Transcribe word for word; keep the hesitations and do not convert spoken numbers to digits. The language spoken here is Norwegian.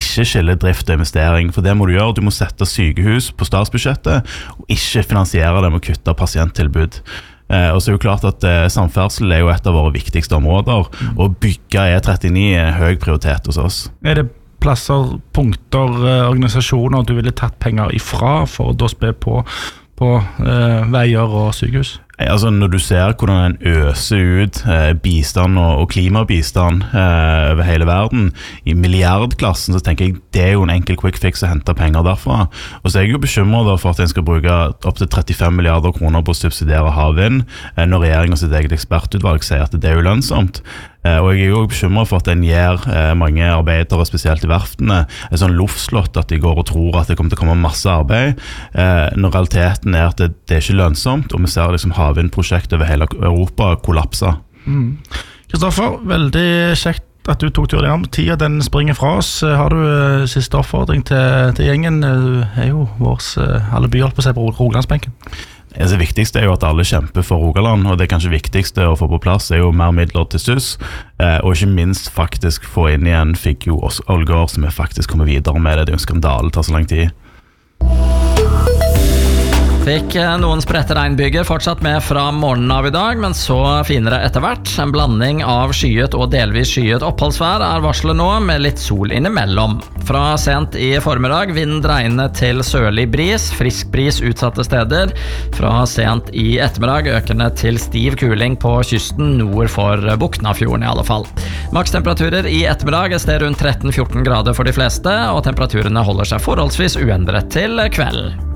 ikke skille drift og investering, for det må du gjøre. Du må sette sykehus på statsbudsjettet, og ikke finansiere det med å kutte pasienttilbud. Eh, og så er det jo klart at eh, samferdsel er jo et av våre viktigste områder, mm. og bygge E trettini er høy prioritet hos oss. Er det plasser, punkter, organisasjoner du ville tatt penger ifra for å da spe på, på eh, veier og sykehus? Altså når du ser hvordan en øser ut eh, bistand og, og klimabistand eh, over hele verden i milliardklassen, så tenker jeg det er jo en enkel quick fix å hente penger derfra. Og så er jeg jo bekymret for at en skal bruke opp til trettifem milliarder kroner på å subsidiere havvind, eh, når regjeringen sitt eget ekspertutvalg sier at det er ulønnsomt. Eh, og jeg er jo bekymret for at en gir eh, mange arbeidere, spesielt i verftene, en sånn luftslott at de går og tror at det kommer til å komme masse arbeid, eh, når realiteten er at det, det er ikke lønnsomt, og vi ser liksom havvindprosjekt over hele Europa kollapse. Kristoffer, mm. veldig kjekt at du tok turen hjem. Tida den springer fra oss. Har du uh, siste oppfordring til, til gjengen? Du er jo vårs uh, alle byholdt på seg på Rogalandsbenken. Det viktigste er jo at alle kjemper for Rogaland, og det kanskje viktigste å få på plass er jo mer midler til S U S, eh, og ikke minst faktisk få inn igjen Figgjo Ålgård, som er faktisk kommer videre med det. Det er jo en skandale, det tar så lang tid. Fikk noen spredte regnbyger fortsatt med fra morgenen av i dag, men så finere etter hvert. En blanding av skyet og delvis skyet oppholdsvær er varslet nå, med litt sol innimellom. Fra sent i formiddag, vind dreiende til sørlig bris, frisk bris utsatte steder. Fra sent i ettermiddag, økende til stiv kuling på kysten nord for Buknafjorden i alle fall. Makstemperaturer i ettermiddag er sted rundt tretten til fjorten grader for de fleste, og temperaturene holder seg forholdsvis uendret til kveld.